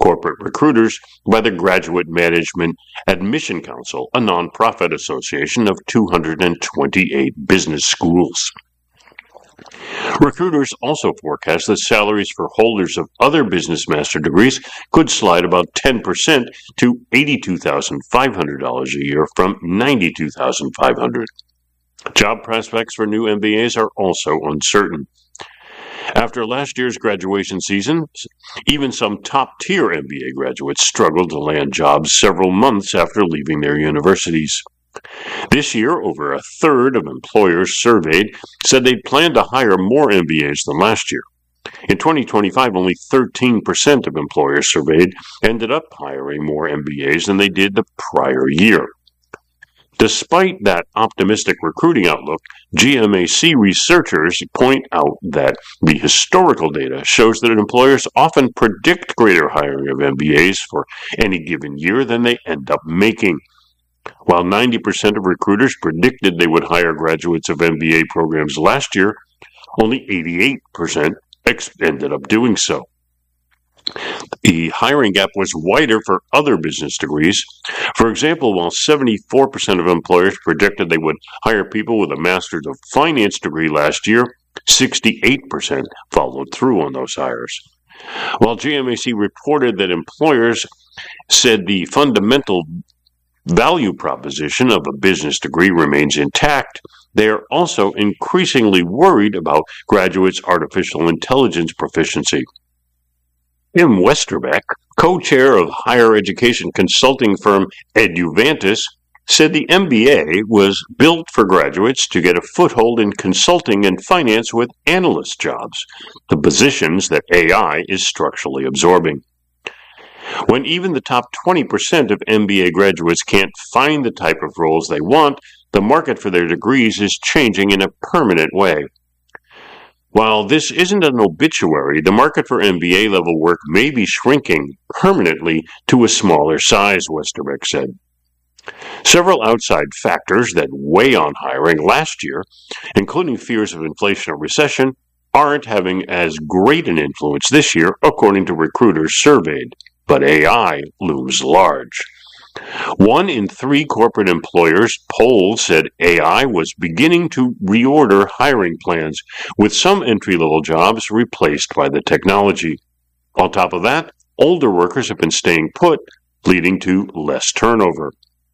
corporate recruiters by the Graduate Management Admission Council, a nonprofit association of 228 business schools. Recruiters also forecast that salaries for holders of other business master degrees could slide about 10% to $82,500 a year from $92,500. Job prospects for new MBAs are also uncertain. After last year's graduation season, even some top-tier MBA graduates struggled to land jobs several months after leaving their universities. This year, over a third of employers surveyed said they'd plan to hire more MBAs than last year. In 2025, only 13% of employers surveyed ended up hiring more MBAs than they did the prior year. Despite that optimistic recruiting outlook, GMAC researchers point out that the historical data shows that employers often predict greater hiring of MBAs for any given year than they end up making. While 90% of recruiters predicted they would hire graduates of MBA programs last year, only 88% ended up doing so. The hiring gap was wider for other business degrees. For example, while 74% of employers predicted they would hire people with a Master's of Finance degree last year, 68% followed through on those hires. While GMAC reported that employers said the fundamental value proposition of a business degree remains intact, they are also increasingly worried about graduates' artificial intelligence proficiency. Tim Westerbeck, co-chair of higher education consulting firm Eduvantis, said the MBA was built for graduates to get a foothold in consulting and finance with analyst jobs, the positions that AI is structurally absorbing. When even the top 20% of MBA graduates can't find the type of roles they want, the market for their degrees is changing in a permanent way. While this isn't an obituary, the market for MBA-level work may be shrinking permanently to a smaller size, Westerbeck said. Several outside factors that weigh on hiring last year, including fears of inflation or recession, aren't having as great an influence this year, according to recruiters surveyed. But AI looms large. 1 in 3 corporate employers polled said AI was beginning to reorder hiring plans, with some entry-level jobs replaced by the technology. On top of that, older workers have been staying put, leading to less turnover.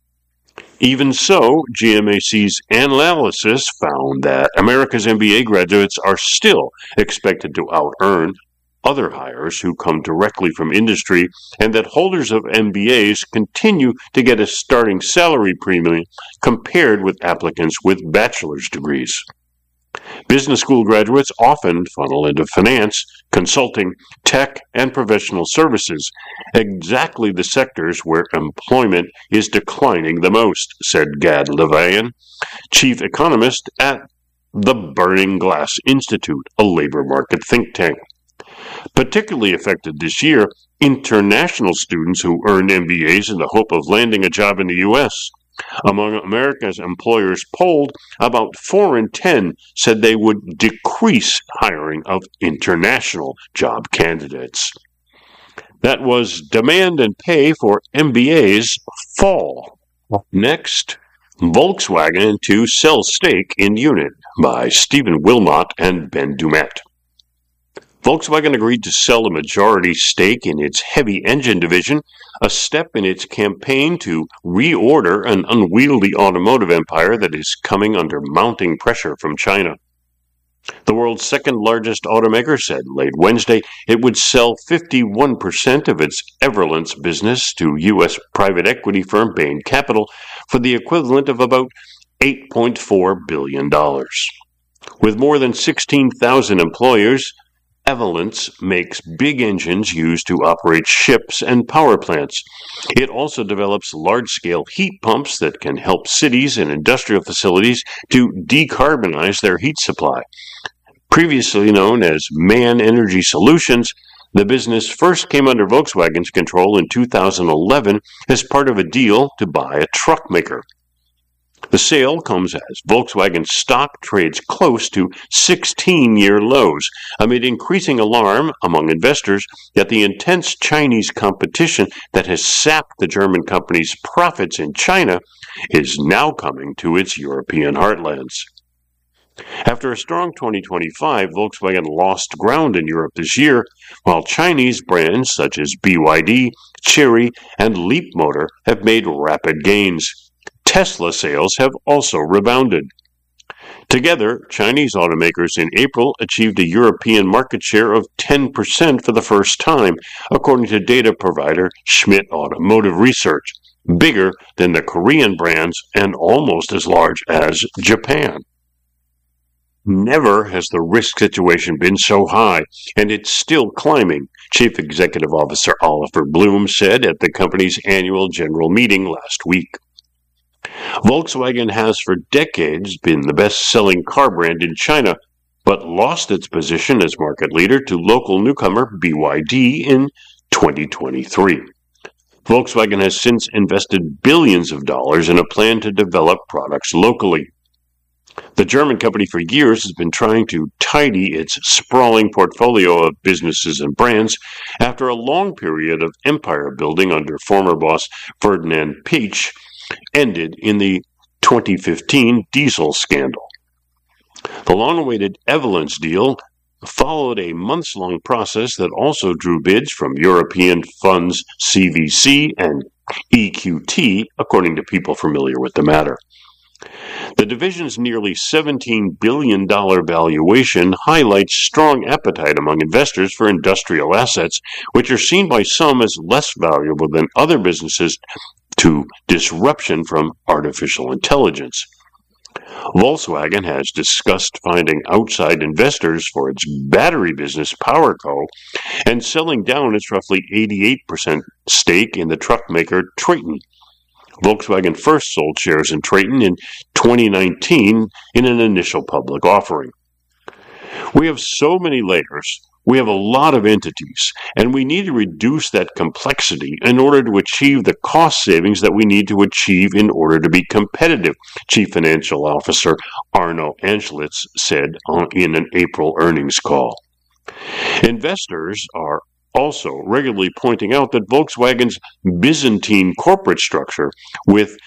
Even so, GMAC's analysis found that America's MBA graduates are still expected to out-earn other hires who come directly from industry, and that holders of MBAs continue to get a starting salary premium compared with applicants with bachelor's degrees. Business school graduates often funnel into finance, consulting, tech, and professional services, exactly the sectors where employment is declining the most, said Gad Levayan, chief economist at the Burning Glass Institute, a labor market think tank. Particularly affected this year, international students who earned MBAs in the hope of landing a job in the U.S. Among America's employers polled, about 4 in 10 said they would decrease hiring of international job candidates. That was Demand and Pay for MBAs Fall. Next, Volkswagen to sell stake in Unit by Stephen Wilmot and Ben Dumet. Volkswagen agreed to sell a majority stake in its heavy engine division, a step in its campaign to reorder an unwieldy automotive empire that is coming under mounting pressure from China. The world's second-largest automaker said late Wednesday it would sell 51% of its Everlance business to U.S. private equity firm Bain Capital for the equivalent of about $8.4 billion. With more than 16,000 employers, Everlance makes big engines used to operate ships and power plants. It also develops large-scale heat pumps that can help cities and industrial facilities to decarbonize their heat supply. Previously known as MAN Energy Solutions, the business first came under Volkswagen's control in 2011 as part of a deal to buy a truck maker. The sale comes as Volkswagen stock trades close to 16-year lows amid increasing alarm among investors that the intense Chinese competition that has sapped the German company's profits in China is now coming to its European heartlands. After a strong 2025, Volkswagen lost ground in Europe this year, while Chinese brands such as BYD, Chery, and Leapmotor have made rapid gains. Tesla sales have also rebounded. Together, Chinese automakers in April achieved a European market share of 10% for the first time, according to data provider Schmidt Automotive Research, bigger than the Korean brands and almost as large as Japan. Never has the risk situation been so high, and it's still climbing, Chief Executive Officer Oliver Blume said at the company's annual general meeting last week. Volkswagen has for decades been the best-selling car brand in China, but lost its position as market leader to local newcomer BYD in 2023. Volkswagen has since invested billions of dollars in a plan to develop products locally. The German company for years has been trying to tidy its sprawling portfolio of businesses and brands after a long period of empire building under former boss Ferdinand Piëch ended in the 2015 diesel scandal. The long-awaited Evolens deal followed a months-long process that also drew bids from European funds CVC and EQT, according to people familiar with the matter. The division's nearly $17 billion valuation highlights strong appetite among investors for industrial assets, which are seen by some as less valuable than other businesses to disruption from artificial intelligence. Volkswagen has discussed finding outside investors for its battery business PowerCo and selling down its roughly 88% stake in the truck maker Traton. Volkswagen first sold shares in Traton in 2019 in an initial public offering. We have so many layers, we have a lot of entities, and we need to reduce that complexity in order to achieve the cost savings that we need to achieve in order to be competitive, Chief Financial Officer Arno Antlitz said in an April earnings call. Investors are also regularly pointing out that Volkswagen's Byzantine corporate structure, with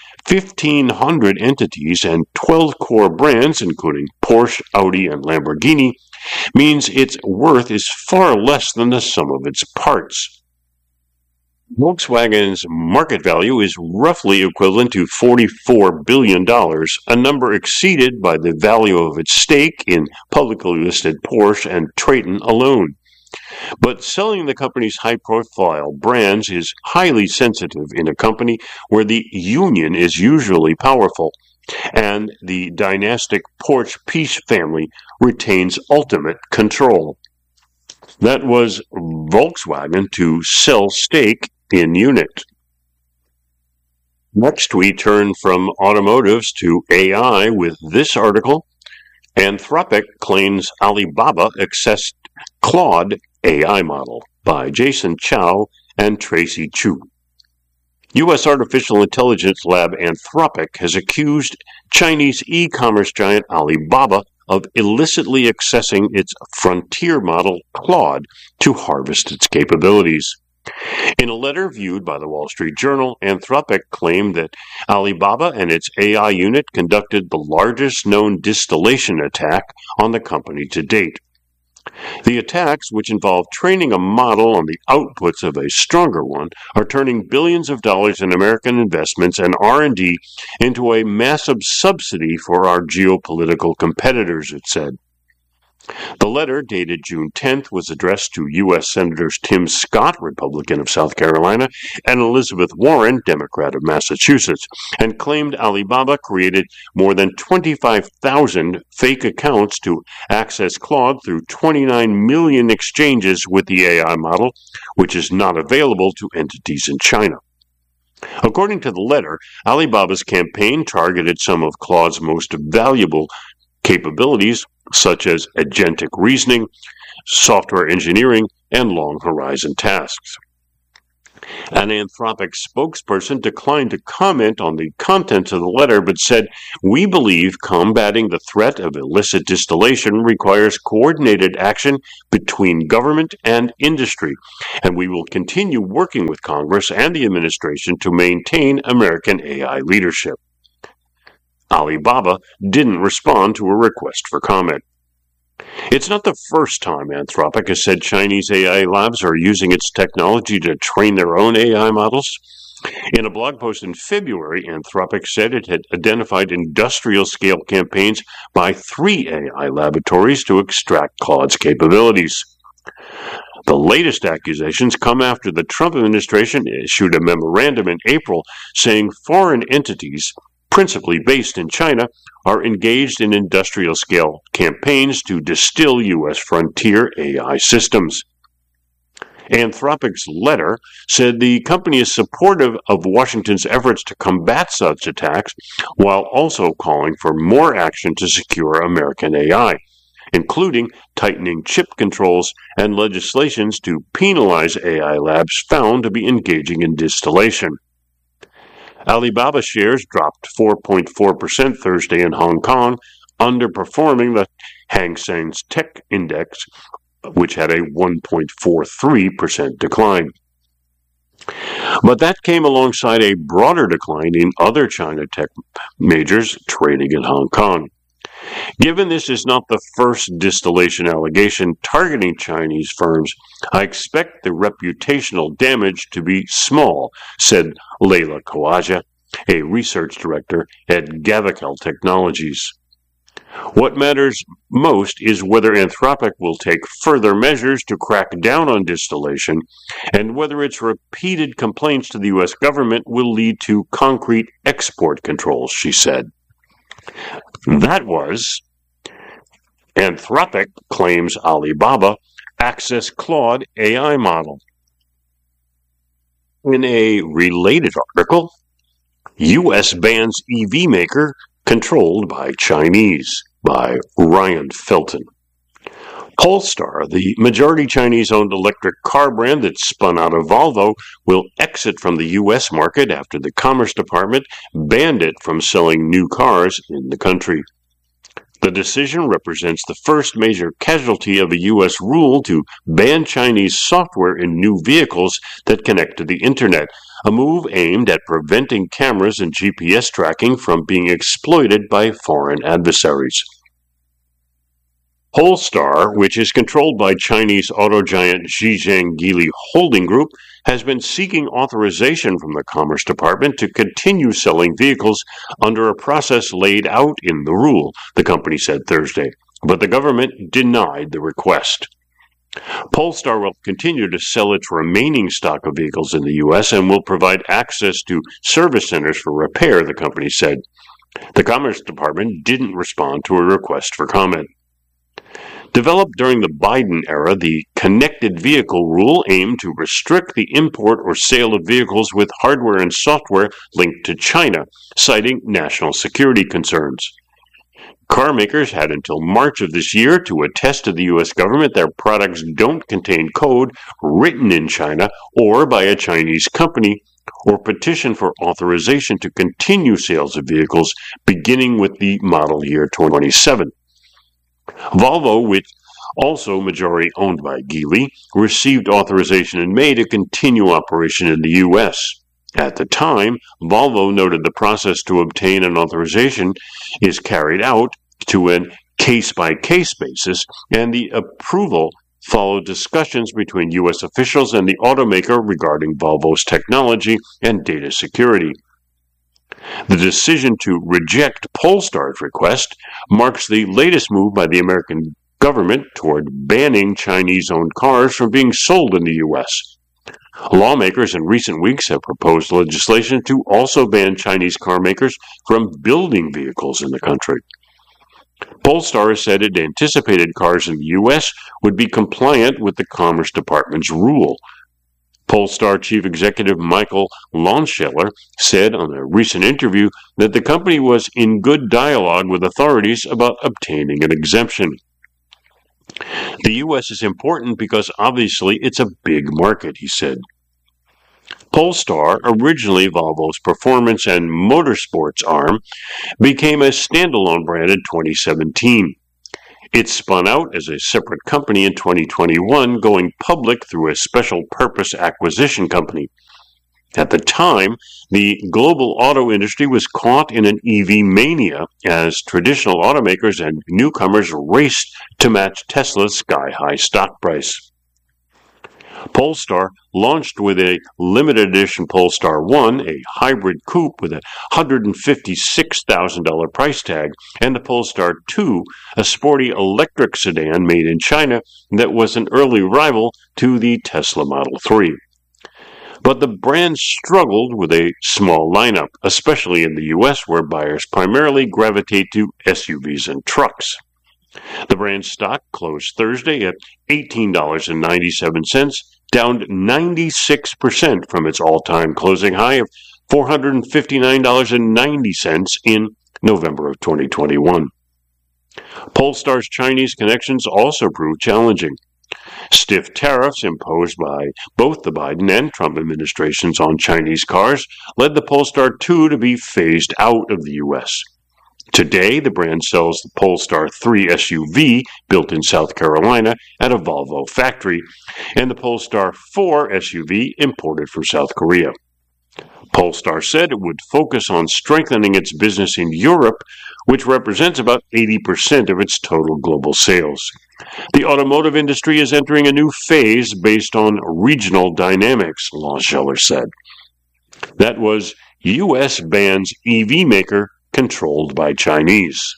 1,500 entities and 12 core brands, including Porsche, Audi, and Lamborghini, means its worth is far less than the sum of its parts. Volkswagen's market value is roughly equivalent to $44 billion, a number exceeded by the value of its stake in publicly listed Porsche and Traton alone. But selling the company's high-profile brands is highly sensitive in a company where the union is usually powerful, and the dynastic Porsche-Piëch family retains ultimate control. That was Volkswagen to sell stake in Unit. Next, we turn from automotives to AI with this article. Anthropic claims Alibaba accessed Claude AI model by Jason Chow and Tracy Chu. U.S. artificial intelligence lab Anthropic has accused Chinese e-commerce giant Alibaba of illicitly accessing its frontier model Claude to harvest its capabilities. In a letter viewed by the Wall Street Journal, Anthropic claimed that Alibaba and its AI unit conducted the largest known distillation attack on the company to date. The attacks, which involve training a model on the outputs of a stronger one, are turning billions of dollars in American investments and R&D into a massive subsidy for our geopolitical competitors, it said. The letter, dated June 10th, was addressed to U.S. Senators Tim Scott, Republican of South Carolina, and Elizabeth Warren, Democrat of Massachusetts, and claimed Alibaba created more than 25,000 fake accounts to access Claude through 29 million exchanges with the AI model, which is not available to entities in China. According to the letter, Alibaba's campaign targeted some of Claude's most valuable capabilities, such as agentic reasoning, software engineering, and long-horizon tasks. An Anthropic spokesperson declined to comment on the contents of the letter, but said, "We believe combating the threat of illicit distillation requires coordinated action between government and industry, and we will continue working with Congress and the administration to maintain American AI leadership." Alibaba didn't respond to a request for comment. It's not the first time Anthropic has said Chinese AI labs are using its technology to train their own AI models. In a blog post in February, Anthropic said it had identified industrial-scale campaigns by 3 AI laboratories to extract Claude's capabilities. The latest accusations come after the Trump administration issued a memorandum in April saying foreign entities, principally based in China, are engaged in industrial-scale campaigns to distill U.S. frontier AI systems. Anthropic's letter said the company is supportive of Washington's efforts to combat such attacks, while also calling for more action to secure American AI, including tightening chip controls and legislations to penalize AI labs found to be engaging in distillation. Alibaba shares dropped 4.4% Thursday in Hong Kong, underperforming the Hang Seng's Tech Index, which had a 1.43% decline. But that came alongside a broader decline in other China tech majors trading in Hong Kong. Given this is not the first distillation allegation targeting Chinese firms, I expect the reputational damage to be small, said Leila Khawaja, a research director at Gavikel Technologies. What matters most is whether Anthropic will take further measures to crack down on distillation and whether its repeated complaints to the U.S. government will lead to concrete export controls, she said. That was Anthropic claims Alibaba access Claude AI model. In a related article, U.S. bans EV maker controlled by Chinese, by Ryan Felton. Polestar, the majority Chinese-owned electric car brand that spun out of Volvo, will exit from the U.S. market after the Commerce Department banned it from selling new cars in the country. The decision represents the first major casualty of a U.S. rule to ban Chinese software in new vehicles that connect to the Internet, a move aimed at preventing cameras and GPS tracking from being exploited by foreign adversaries. Polestar, which is controlled by Chinese auto giant Zhejiang Geely Holding Group, has been seeking authorization from the Commerce Department to continue selling vehicles under a process laid out in the rule, the company said Thursday, but the government denied the request. Polestar will continue to sell its remaining stock of vehicles in the U.S. and will provide access to service centers for repair, the company said. The Commerce Department didn't respond to a request for comment. Developed during the Biden era, the Connected Vehicle Rule aimed to restrict the import or sale of vehicles with hardware and software linked to China, citing national security concerns. Car makers had until March of this year to attest to the U.S. government their products don't contain code written in China or by a Chinese company, or petition for authorization to continue sales of vehicles beginning with the model year 2027. Volvo, which also majority owned by Geely, received authorization in May to continue operation in the U.S. At the time, Volvo noted the process to obtain an authorization is carried out to a case-by-case basis, and the approval followed discussions between U.S. officials and the automaker regarding Volvo's technology and data security. The decision to reject Polestar's request marks the latest move by the American government toward banning Chinese-owned cars from being sold in the U.S. Lawmakers in recent weeks have proposed legislation to also ban Chinese car makers from building vehicles in the country. Polestar said it anticipated cars in the U.S. would be compliant with the Commerce Department's rule. Polestar chief executive Michael Lohscheller said on a recent interview that the company was in good dialogue with authorities about obtaining an exemption. The U.S. is important because obviously it's a big market, he said. Polestar, originally Volvo's performance and motorsports arm, became a standalone brand in 2017. It spun out as a separate company in 2021, going public through a special purpose acquisition company. At the time, the global auto industry was caught in an EV mania as traditional automakers and newcomers raced to match Tesla's sky-high stock price. Polestar launched with a limited edition Polestar 1, a hybrid coupe with a $156,000 price tag, and the Polestar 2, a sporty electric sedan made in China that was an early rival to the Tesla Model 3. But the brand struggled with a small lineup, especially in the U.S., where buyers primarily gravitate to SUVs and trucks. The brand's stock closed Thursday at $18.97, down 96% from its all-time closing high of $459.90 in November of 2021. Polestar's Chinese connections also proved challenging. Stiff tariffs imposed by both the Biden and Trump administrations on Chinese cars led the Polestar 2 to be phased out of the U.S. Today, the brand sells the Polestar 3 SUV, built in South Carolina at a Volvo factory, and the Polestar 4 SUV imported from South Korea. Polestar said it would focus on strengthening its business in Europe, which represents about 80% of its total global sales. The automotive industry is entering a new phase based on regional dynamics, Longfellow said. That was U.S. bans EV maker controlled by Chinese.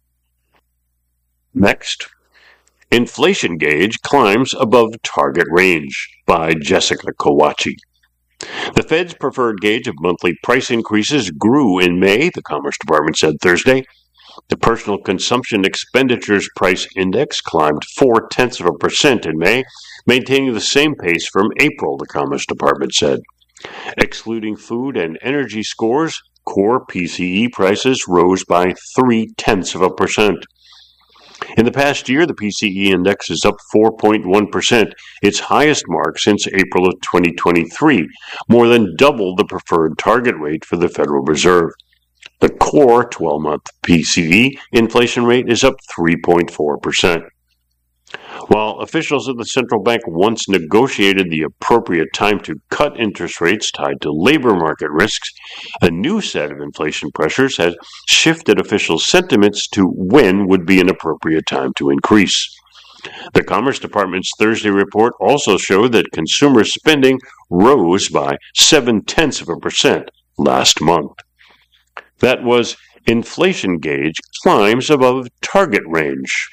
Next, inflation gauge climbs above target range by Jessica Kawachi. The Fed's preferred gauge of monthly price increases grew in May, the Commerce Department said Thursday. The Personal Consumption Expenditures Price Index climbed 0.4% in May, maintaining the same pace from April, the Commerce Department said. Excluding food and energy scores, core PCE prices rose by 0.3%. In the past year, the PCE index is up 4.1%, its highest mark since April of 2023, more than double the preferred target rate for the Federal Reserve. The core 12-month PCE inflation rate is up 3.4%. While officials of the central bank once negotiated the appropriate time to cut interest rates tied to labor market risks, a new set of inflation pressures has shifted official sentiments to when would be an appropriate time to increase. The Commerce Department's Thursday report also showed that consumer spending rose by 0.7% last month. That was inflation gauge climbs above target range.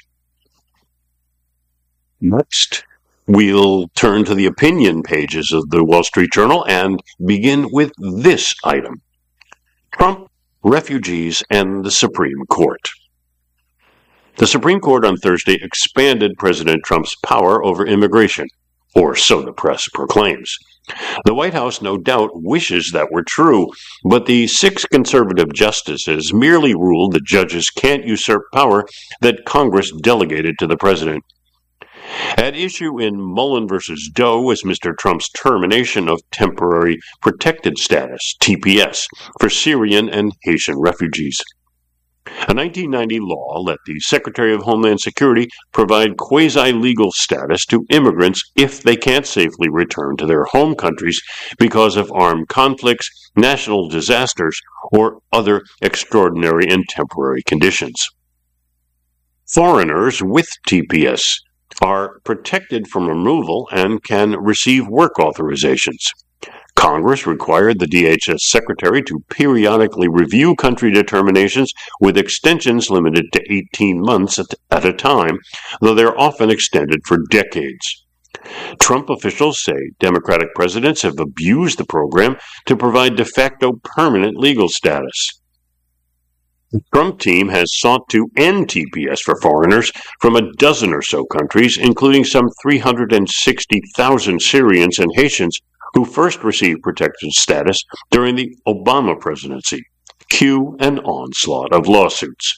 Next, we'll turn to the opinion pages of the Wall Street Journal and begin with this item: Trump, refugees, and the Supreme Court. The Supreme Court on Thursday expanded President Trump's power over immigration, or so the press proclaims. The White House no doubt wishes that were true, but the 6 conservative justices merely ruled that judges can't usurp power that Congress delegated to the president. At issue in Mullen v. Doe was Mr. Trump's termination of temporary protected status, TPS, for Syrian and Haitian refugees. A 1990 law let the Secretary of Homeland Security provide quasi-legal status to immigrants if they can't safely return to their home countries because of armed conflicts, national disasters, or other extraordinary and temporary conditions. Foreigners with TPS are protected from removal and can receive work authorizations. Congress required the DHS Secretary to periodically review country determinations with extensions limited to 18 months at a time, though they're often extended for decades. Trump officials say Democratic presidents have abused the program to provide de facto permanent legal status. The Trump team has sought to end TPS for foreigners from a dozen or so countries, including some 360,000 Syrians and Haitians who first received protected status during the Obama presidency. Cue an onslaught of lawsuits.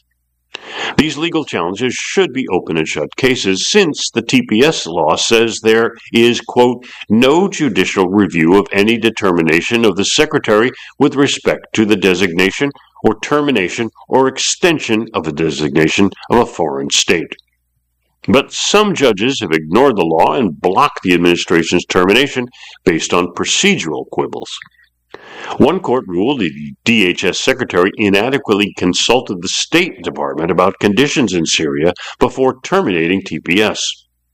These legal challenges should be open and shut cases since the TPS law says there is, quote, no judicial review of any determination of the Secretary with respect to the designation or termination or extension of a designation of a foreign state. But some judges have ignored the law and blocked the administration's termination based on procedural quibbles. One court ruled the DHS secretary inadequately consulted the State Department about conditions in Syria before terminating TPS.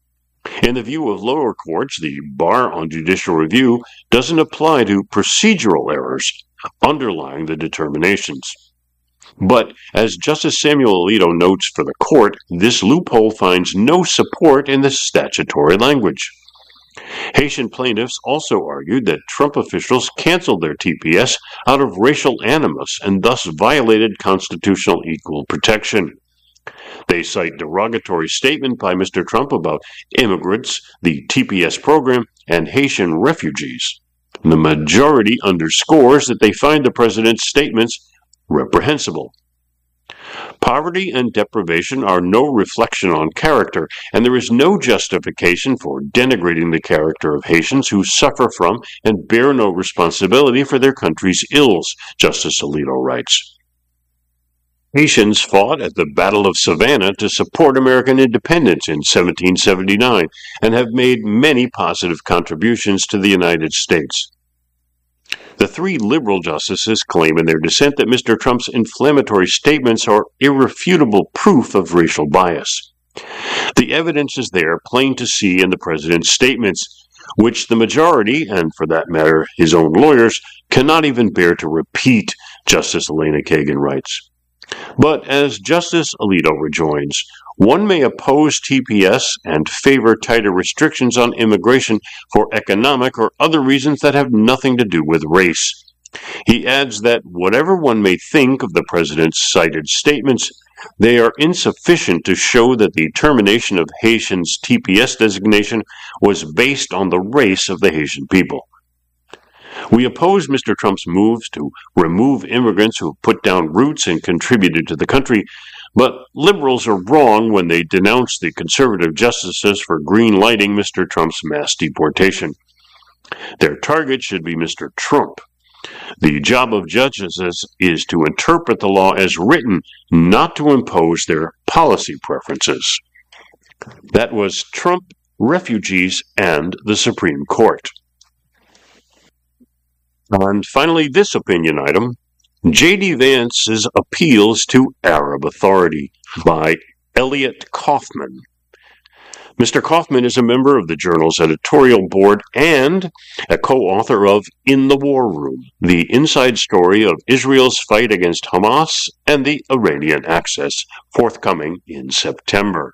In the view of lower courts, the bar on judicial review doesn't apply to procedural errors underlying the determinations. But, as Justice Samuel Alito notes for the court, this loophole finds no support in the statutory language. Haitian plaintiffs also argued that Trump officials canceled their TPS out of racial animus and thus violated constitutional equal protection. They cite derogatory statement by Mr. Trump about immigrants, the TPS program, and Haitian refugees. The majority underscores that they find the president's statements reprehensible. Poverty and deprivation are no reflection on character, and there is no justification for denigrating the character of Haitians who suffer from and bear no responsibility for their country's ills, Justice Alito writes. Haitians fought at the Battle of Savannah to support American independence in 1779 and have made many positive contributions to the United States. The three liberal justices claim in their dissent that Mr. Trump's inflammatory statements are irrefutable proof of racial bias. The evidence is there, plain to see in the president's statements, which the majority, and for that matter his own lawyers, cannot even bear to repeat, Justice Elena Kagan writes. But as Justice Alito rejoins, one may oppose TPS and favor tighter restrictions on immigration for economic or other reasons that have nothing to do with race. He adds that whatever one may think of the president's cited statements, they are insufficient to show that the termination of Haitians' TPS designation was based on the race of the Haitian people. We oppose Mr. Trump's moves to remove immigrants who have put down roots and contributed to the country, but liberals are wrong when they denounce the conservative justices for green-lighting Mr. Trump's mass deportation. Their target should be Mr. Trump. The job of judges is to interpret the law as written, not to impose their policy preferences. That was Trump, refugees, and the Supreme Court. And finally, this opinion item, J.D. Vance's Appeals to Arab Authority by Elliot Kaufman. Mr. Kaufman is a member of the Journal's editorial board and a co-author of In the War Room, the inside story of Israel's fight against Hamas and the Iranian Axis, forthcoming in September.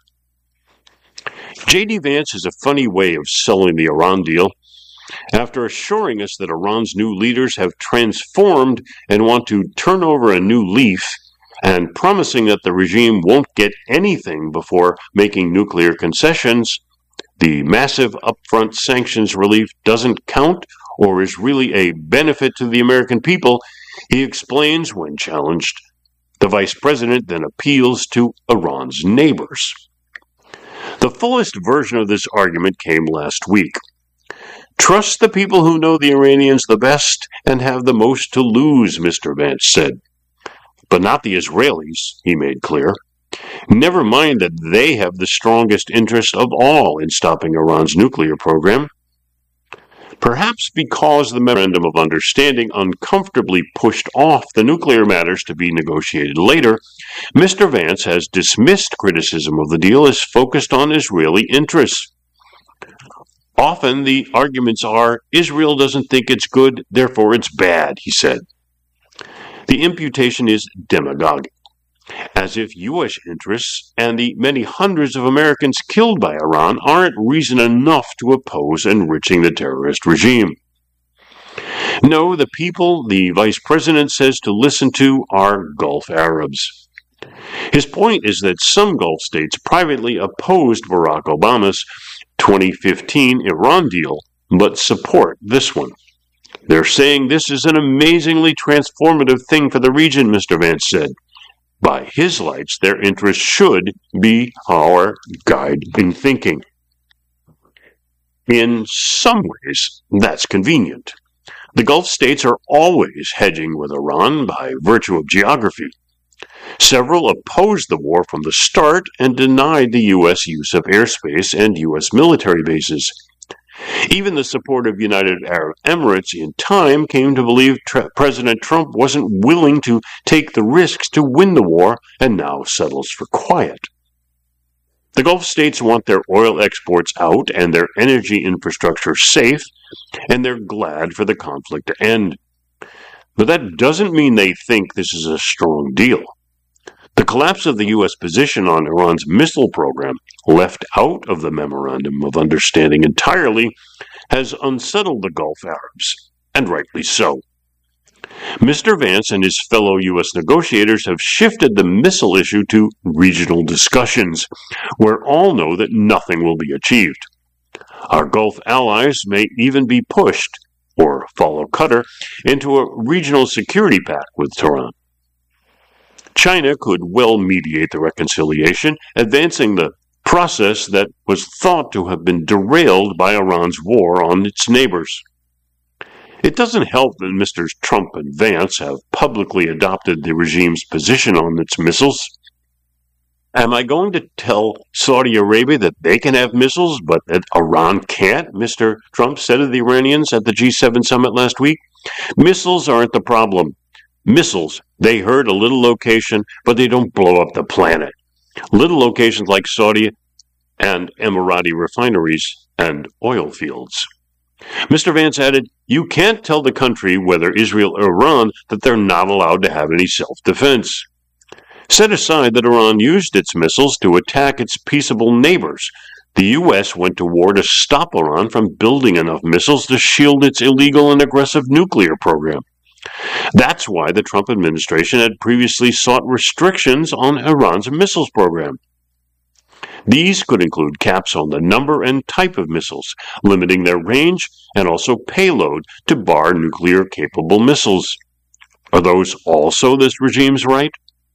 J.D. Vance has a funny way of selling the Iran deal. After assuring us that Iran's new leaders have transformed and want to turn over a new leaf, and promising that the regime won't get anything before making nuclear concessions, the massive upfront sanctions relief doesn't count or is really a benefit to the American people, he explains when challenged. The vice president then appeals to Iran's neighbors. The fullest version of this argument came last week. Trust the people who know the Iranians the best and have the most to lose, Mr. Vance said. But not the Israelis, he made clear. Never mind that they have the strongest interest of all in stopping Iran's nuclear program. Perhaps because the Memorandum of Understanding uncomfortably pushed off the nuclear matters to be negotiated later, Mr. Vance has dismissed criticism of the deal as focused on Israeli interests. Often the arguments are, Israel doesn't think it's good, therefore it's bad, he said. The imputation is demagogic, as if U.S. interests and the many hundreds of Americans killed by Iran aren't reason enough to oppose enriching the terrorist regime. No, the people the vice president says to listen to are Gulf Arabs. His point is that some Gulf states privately opposed Barack Obama's 2015 Iran deal, but support this one. They're saying this is an amazingly transformative thing for the region, Mr. Vance said. By his lights, their interests should be our guide in thinking. In some ways, that's convenient. The Gulf states are always hedging with Iran by virtue of geography. Several opposed the war from the start and denied the U.S. use of airspace and U.S. military bases. Even the supportive United Arab Emirates in time came to believe President Trump wasn't willing to take the risks to win the war and now settles for quiet. The Gulf states want their oil exports out and their energy infrastructure safe, and they're glad for the conflict to end. But that doesn't mean they think this is a strong deal. The collapse of the U.S. position on Iran's missile program, left out of the Memorandum of Understanding entirely, has unsettled the Gulf Arabs, and rightly so. Mr. Vance and his fellow U.S. negotiators have shifted the missile issue to regional discussions, where all know that nothing will be achieved. Our Gulf allies may even be pushed, or follow Qatar, into a regional security pact with Tehran. China could well mediate the reconciliation, advancing the process that was thought to have been derailed by Iran's war on its neighbors. It doesn't help that Mr. Trump and Vance have publicly adopted the regime's position on its missiles. Am I going to tell Saudi Arabia that they can have missiles, but that Iran can't? Mr. Trump said to the Iranians at the G7 summit last week. Missiles aren't the problem. Missiles, they hurt a little location, but they don't blow up the planet. Little locations like Saudi and Emirati refineries and oil fields. Mr. Vance added, you can't tell the country, whether Israel or Iran, that they're not allowed to have any self-defense. Set aside that Iran used its missiles to attack its peaceable neighbors. The U.S. went to war to stop Iran from building enough missiles to shield its illegal and aggressive nuclear program. That's why the Trump administration had previously sought restrictions on Iran's missiles program. These could include caps on the number and type of missiles, limiting their range and also payload to bar nuclear-capable missiles. Are those also this regime's right?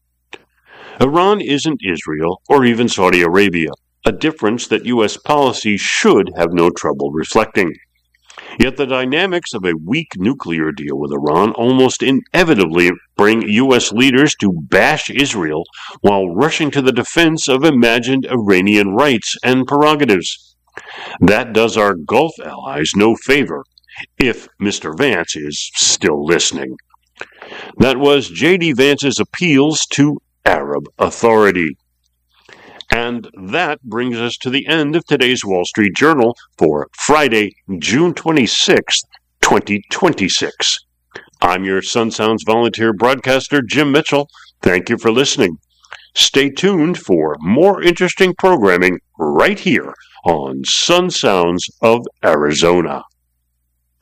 Iran isn't Israel or even Saudi Arabia, a difference that U.S. policy should have no trouble reflecting. Yet the dynamics of a weak nuclear deal with Iran almost inevitably bring U.S. leaders to bash Israel while rushing to the defense of imagined Iranian rights and prerogatives. That does our Gulf allies no favor, if Mr. Vance is still listening. That was J.D. Vance's appeals to Arab authority. And that brings us to the end of today's Wall Street Journal for Friday, June 26, 2026. I'm your Sun Sounds volunteer broadcaster, Jim Mitchell. Thank you for listening. Stay tuned for more interesting programming right here on Sun Sounds of Arizona.